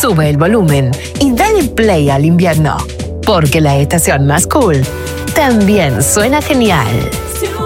Sube el volumen y dale play al invierno, porque la estación más cool también suena genial.